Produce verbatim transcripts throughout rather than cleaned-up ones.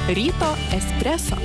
Ryto espreso.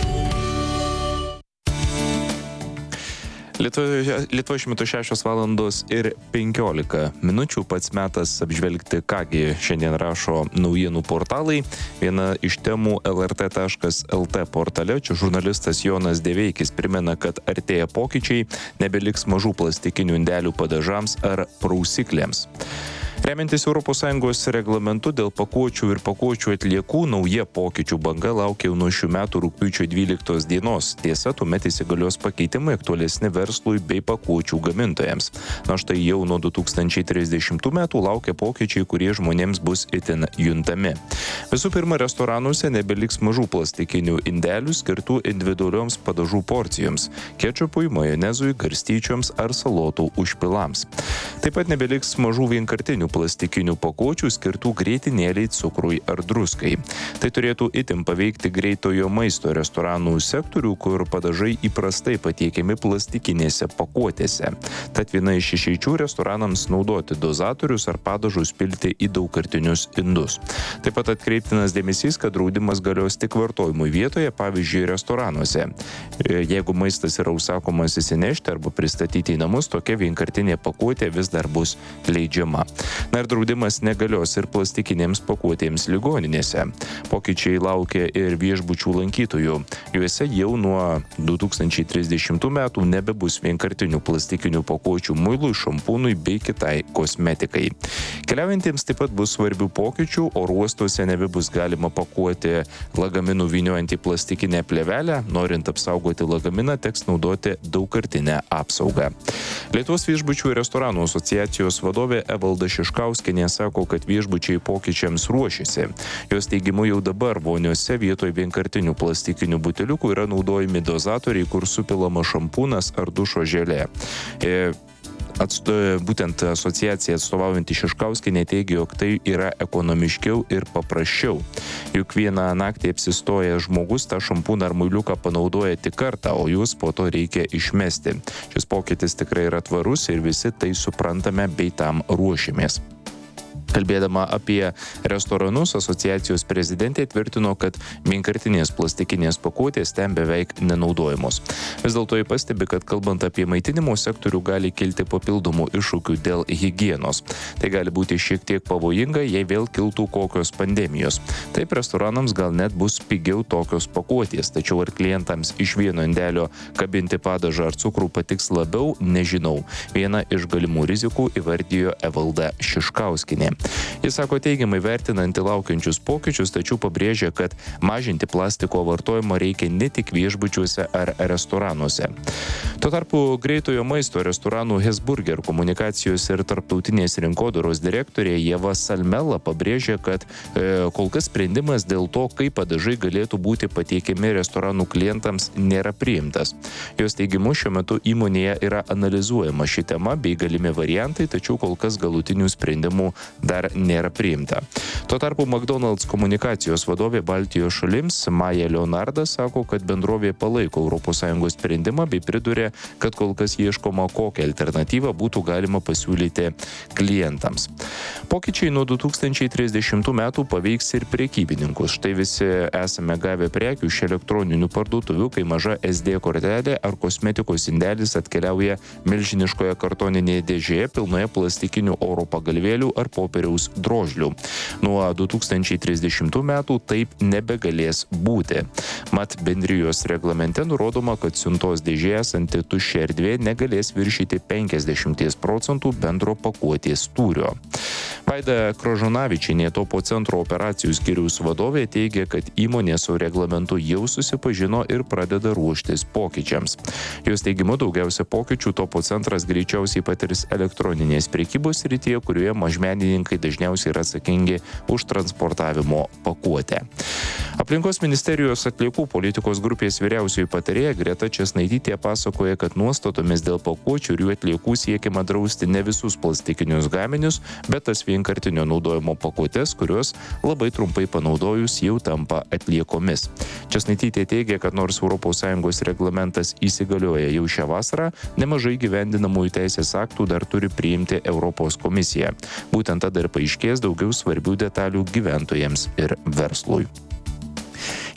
Lietuvoje, Lietuvoje šiuo metu šešios valandos ir penkiolika minučių. Pats metas apžvelgti, kągi šiandien rašo naujienų portalai. Viena iš temų L R T taškas L T portale. Čia žurnalistas Jonas Deveikis primena, kad artėja pokyčiai, nebeliks mažų plastikinių indelių padažams ar prausiklėms. Remiantis Europos Sąjungos reglamentu dėl pakuočių ir pakuočių atliekų, nauja pokyčių banga laukia jau nuo šių metų rugpjūčio dvyliktos dienos. Tiesa, tuomet įsigalios pakeitimai aktualesni verslui bei pakuočių gamintojams. Na štai jau nuo du tūkstančiai trisdešimtų metų laukia pokyčiai, kurie žmonėms bus itin juntami. Visų pirma, restoranuose nebeliks mažų plastikinių indelių skirtų individualioms padažų porcijoms – kečupui, majonezui, garstyčioms ar salotų užpilams. Taip pat nebeliks mažų vienkartinių plastikinių pakuočių skirtų grietinėliai, cukrui ar druskai. Tai turėtų itin paveikti greitojo maisto restoranų sektorių, kur padažai įprastai patiekiami plastikinėse pakuotėse. Tad viena iš išeičių restoranams naudoti dozatorius ar padažus pilti į daugkartinius indus. Taip pat atkreiptinas dėmesys, kad draudimas galios tik vartojimui vietoje, pavyzdžiui, restoranuose. Jeigu maistas yra užsakomas įsinešti arba pristatyti į namus, tokia vienkartinė pakuotė vis dar bus leidžiama. Na ir draudimas negalios ir plastikinėms pakuotėms ligoninėse. Pokyčiai laukia ir viešbučių lankytojų. Juose jau nuo du tūkstančiai trisdešimtų metų nebebus vienkartinių plastikinių pakuočių muilui, šampūnui bei kitai kosmetikai. Keliaujantiems taip pat bus svarbių pokyčių, oro uostuose nebebus galima pakuoti lagaminų vyniojant į plastikinę plėvelę. Norint apsaugoti lagaminą, teks naudoti daugkartinę apsaugą. Lietuvos viešbučių ir restoranų asociacijos vadovė Evalda Šiškauskienė sako, kad viešbučiai pokyčiams ruošiasi. Jos teigimu jau dabar voniose vietoj vienkartinių plastikinių buteliukų yra naudojami dozatoriai, kur supilama šampūnas ar dušo želė. E, Atsto, būtent asociacija atstovaujantį Šiškauskienė teigia, jog tai yra ekonomiškiau ir paprasčiau. Juk vieną naktį apsistojęs žmogus tą šampūną ar muiliuką panaudoja tik kartą, o jūs po to reikia išmesti. Šis pokytis tikrai yra tvarus ir visi tai suprantame bei tam ruošimės. Kalbėdama apie restoranus, asociacijos prezidentė tvirtino, kad vienkartinės plastikinės pakuotės ten beveik nenaudojamos. Vis dėlto ji pastebi, kad kalbant apie maitinimo sektorių gali kilti papildomų iššūkių dėl higienos. Tai gali būti šiek tiek pavojinga, jei vėl kiltų kokios pandemijos. Taip restoranams gal net bus pigiau tokios pakuotės, tačiau ar klientams iš vieno indelio kabinti padažą ar cukrų patiks labiau, nežinau. Viena iš galimų rizikų įvardijo Evalda Šiškauskienė. Jis sako teigiamai vertinantį laukiančius pokyčius, tačiau pabrėžia, kad mažinti plastiko vartojimą reikia ne tik viešbučiuose ar restoranuose. Tuo tarpu greitojo maisto restoranų Hesburger komunikacijos ir tarptautinės rinkodaros direktorė Ieva Salmela pabrėžia, kad e, kol kas sprendimas dėl to, kaip padažai galėtų būti patiekiami restoranų klientams, nėra priimtas. Jos teigimu šiuo metu įmonėje yra analizuojama ši tema bei galimi variantai, tačiau kol kas galutinių sprendimų dar nėra priimta. Tuo tarpu McDonald's komunikacijos vadovė Baltijos šalims Maja Leonarda sako, kad bendrovė palaiko Europos Sąjungos sprendimą bei priduria, kad kol kas ieškoma, kokią alternatyvą būtų galima pasiūlyti klientams. Pokyčiai nuo du tūkstančiai trisdešimtų metų paveiks ir prekybininkus. Štai visi esame gavę prekių iš elektroninių parduotuvių, kai maža S D kortelė ar kosmetikos indelis atkeliauja milžiniškoje kartoninėje dėžėje pilnoje plastikinių oro pagalvėlių ar popieriaus drožlių. Nuo du tūkstančiai trisdešimtų metų taip nebegalės būti. Mat bendrijos reglamente nurodoma, kad siuntos dėžėje esanti tuščia erdvė negalės viršyti penkiasdešimt procentų bendro pakuotės tūrio. Vaida Krožonavičienė, Topo centro operacijų skyriaus vadovė, teigia, kad įmonė su reglamentu jau susipažino ir pradeda ruoštis pokyčiams. Jos teigimu daugiausia pokyčių Topo centras greičiausiai patirs elektroninės prekybos srityje, kurioje mažmenininkai dažniausiai yra atsakingi už transportavimo pakuotę. Aplinkos ministerijos atliekų politikos grupės vyriausioji patarėja Greta Česnaitytė pasakoja, kad nuostatomis dėl pakuočių ir jų atliekų siekiama drausti ne visus plastikinius gaminius, bet tas vienkartinio naudojimo pakuotės, kurios labai trumpai panaudojus jau tampa atliekomis. Česnaitytė teigia, kad nors Europos Sąjungos reglamentas įsigalioja jau šią vasarą, nemažai gyvendinamųjų teisės aktų dar turi priimti Europos komisija. Būtent tada ir paaiškės daugiau svarbių detalių gyventojams ir verslui.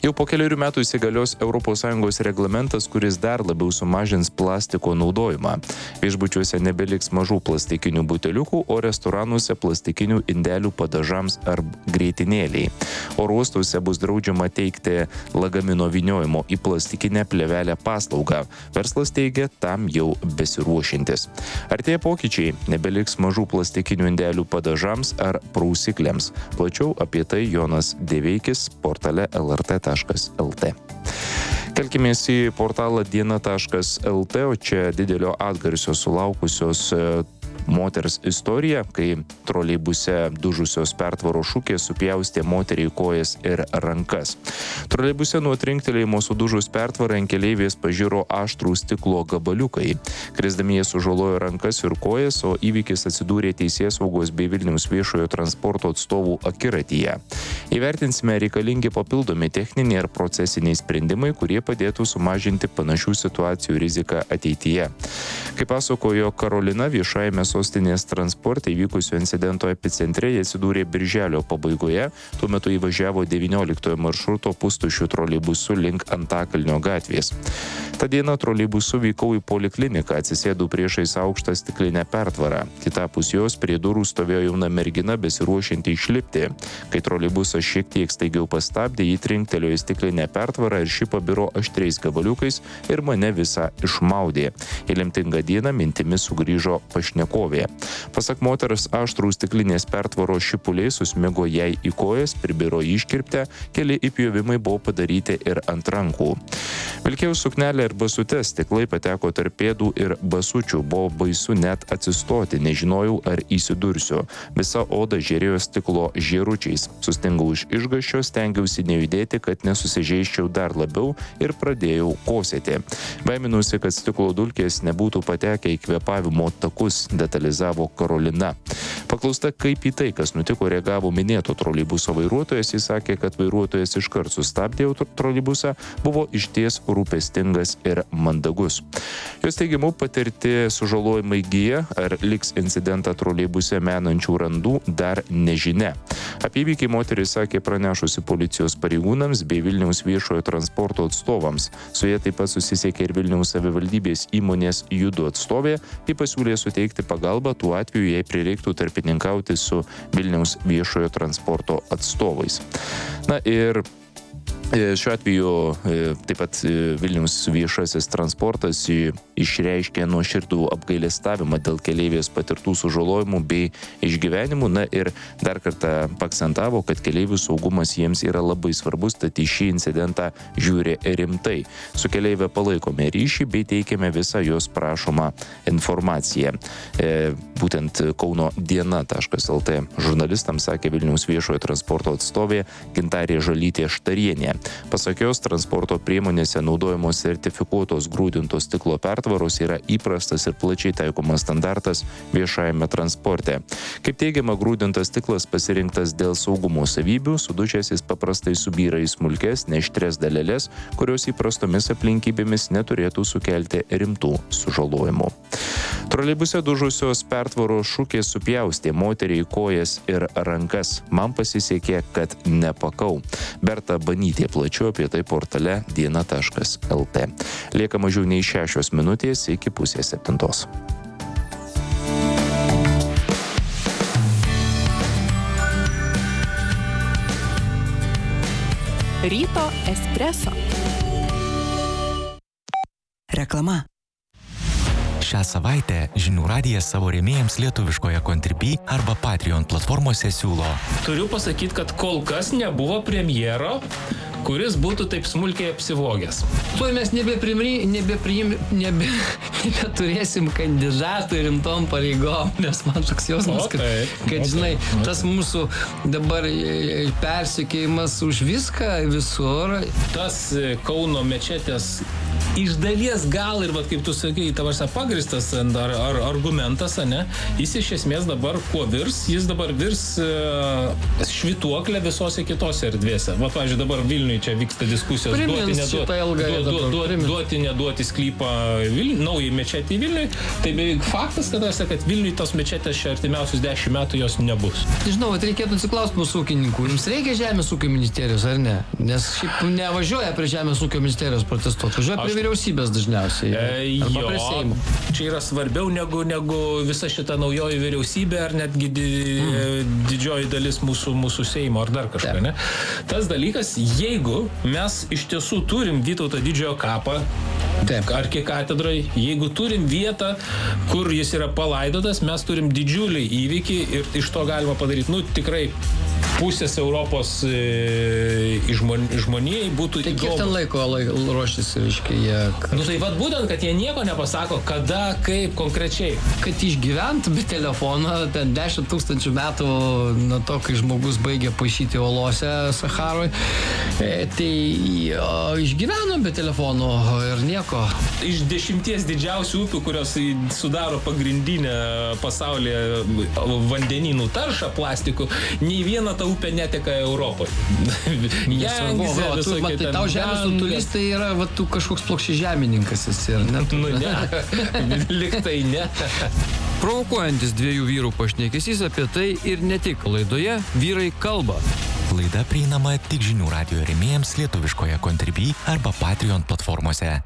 Jau po keliarių metų įsigalios Europos Sąjungos reglamentas, kuris dar labiau sumažins plastiko naudojimą. Viešbučiuose nebeliks mažų plastikinių buteliukų, o restoranuose plastikinių indelių padažams ar grietinėliai. Oro uostuose bus draudžiama teikti lagamino vyniojimo į plastikinę plėvelę paslaugą. Verslas teigia, tam jau besiruošintis. Artėja pokyčiai, nebeliks mažų plastikinių indelių padažams ar prausikliams. Plačiau apie tai Jonas Deveikis portale L R T taškas L T. Kelkimės į portalą diena taškas L T, o čia didelio atgarsio sulaukusios moters istorija, kai troleibuse dužusios pertvaros šukės supjaustė moteriai kojas ir rankas. Troleibuse nuo trinktelėjimo sudužus pertvarą ant keleivės pažiro aštrų stiklo gabaliukai. Krisdami jie sužalojo rankas ir kojas, o įvykis atsidūrė Teisėsaugos bei Vilniaus viešojo transporto atstovų akiratyje. Įvertinsime reikalingi papildomi techniniai ir procesiniai sprendimai, kurie padėtų sumažinti panašių situacijų riziką ateityje. Kaip pasakojo Karolina, viešajame sostinės transporte įvykusio incidento epicentre jie atsidūrė birželio pabaigoje, tuo metu įvažiavo devynioliktojo maršruto pustuščių troleibusu link Antakalnio gatvės. Ta diena troleibusu vykau į polikliniką, atsisėdau priešais aukštą stiklinę pertvarą. Kitapus jos prie durų stovėjo jauna mergina besiruošianti išlipti. Kai troleibusas šiek tiek staigiau pastabdė, jį trinktelėjo į stiklinę pertvarą ir ši pabiro aštriais gabaliukais ir mane visą išmaudė. Į lemtingą dieną mintimis sugrįžo pašnekovė. Pasak moters, aštrų stiklinės pertvaros šipuliai susmigo jai į kojas, pribiro į iškirptę, keli įpjovimai buvo padaryti ir ant rankų. Vilkėjau suknelę ir basutes, stiklai pateko tarp pėdų ir basučių, buvo baisu net atsistoti, nežinojau ar įsidursiu. Visa oda žėrėjo stiklo žėručiais. Sustingau iš išgąsčio, stengiausi nejudėti, kad nesusižeisčiau dar labiau ir pradėjau kosėti. Baiminusi, kad stiklo dulkės nebūtų patekę į kvėpavimo takus, detalizavo Karolina. Paklausta, kaip į tai, kas nutiko, reagavo minėto troleibuso vairuotojas, jis sakė, kad vairuotojas iškart sustabdė troleibusą, buvo išties rūpestingas ir mandagus. Jos teigimu, patirti sužalojimai gyja, ar liks incidentą troleibuse menančių randų, dar nežinia. Apie įvykį moteris sakė pranešusi policijos pareigūnams bei Vilniaus viešojo transporto atstovams. Su jie taip pat susisiekė ir Vilniaus savivaldybės įmonės Judu atstovė, ji pasiūlė suteikti pagalbą tuo atveju, jei prireiktų tarpininkauti su Vilniaus viešojo transporto atstovais. Na ir šiuo atveju taip pat Vilniaus viešasis transportas išreiškė nuoširdų apgailestavimą dėl keleivės patirtų sužalojimų bei išgyvenimų, na ir dar kartą pakcentavo, kad keleivių saugumas jiems yra labai svarbus, tad į šį incidentą žiūri rimtai. Su keleivė palaikome ryšį bei teikiame visą jos prašomą informaciją. E, būtent Kauno diena taškas L T žurnalistams sakė Vilniaus viešojo transporto atstovė Gintarė Žalytė Štarienė. Pasak jos, transporto priemonėse naudojamos sertifikuotos grūdintos stiklo pertvaros yra įprastas ir plačiai taikomas standartas viešajame transporte. Kaip teigiama, grūdintas stiklas pasirinktas dėl saugumo savybių, sudužęs jis paprastai subyra į smulkes, neaštrias daleles, kurios įprastomis aplinkybėmis neturėtų sukelti rimtų sužalojimų. Troleibuse dužusios pertvaros šukės supjaustė moteriai kojas ir rankas. Man pasisekė, kad nepakau. Berta Banytė plačiau apie tai portale diena taškas L T. Lieka mažiau nei šešios minutės iki pusės septintos. Ryto espreso. Reklama. Šią savaitę Žinių radijas savo rėmėjams lietuviškoje Contribui arba Patreon platformose siūlo. Turiu pasakyti, kad kol kas nebuvo premjero, kuris būtų taip smulkiai apsivogęs. Tuoj mes nebeprimri, nebeprim, nebe, nebeturėsim kandidatų rimtom pareigom, nes man toks jausmas, kad, kad žinai, tas mūsų dabar persekėjimas už viską visur. Tas Kauno mečetės iš dalies gal ir, vat, kaip tu sakai, tavarsa pagristas ar, ar argumentas, ne, jis iš esmės dabar kuo virs, jis dabar virs uh, švituoklę visose kitose erdvėse. Vat, pavyzdžiui, dabar Vilniui čia vyksta diskusijos duoti, neduoti, duoti, duoti, duoti, neduoti sklypą Vilniui, naujai mečetį Vilniui. Tai beveik faktas, kad, aš, kad Vilniui tos mečetės čia artimiausius dešimt metų jos nebus. Žinau, vat reikėtų atsiklausti mūsų ūkininkų. Jums reikia Žemės ūkio ministerijos, ar ne? Nes šiaip nevažiuoja prie Žemės ūkio ministerijos protestuoti. Važiuoja prie Aš... vyriausybės dažniausiai. E, arba jo, prie Seimo. Čia yra svarbiau negu, negu visa šita naujoji vyriausybė ar netgi di, mm. didžioji dalis mūsų, mūsų Seimo ar dar kažką, ne? Tas dalykas, jeigu mes iš tiesų turim Vytauto didžiojo kapą, Taip. Arkikatedrai, jeigu turim vietą, kur jis yra palaidotas, mes turim didžiulį įvykį ir iš to galima padaryti, nu, tikrai pusės Europos e, žmon, žmonijai būtų tai įdomu. Tai kiek ten laiko laik, ruoštis, reiškia, jie... Nu tai vat būtent, kad jie nieko nepasako, kada, kaip, konkrečiai. Kad išgyventų be telefono, ten dešimt tūkstančių metų nuo to, kai žmogus baigė paišyti olose Saharoj, e, tai o, išgyveno be telefono ir nieko. Iš dešimties didžiausių upių, kurios sudaro pagrindinę pasaulyje vandenynų taršą plastikų, nei viena ta upė neteka Europoje. Nesvarbu, tu, man, tai tau žemės turistai yra, va, tu kažkoks plokščiažemininkas esi, ar ne? Nu ne, liktai ne. Provokuojantis dviejų vyrų pašnekesys apie tai ir ne tik laidoje Vyrai kalba. Laida prieinama tik žinių radijo rėmėjams lietuviškoje Contribui arba Patreon platformose.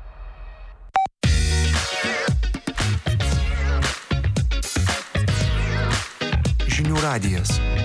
Žinių radijas.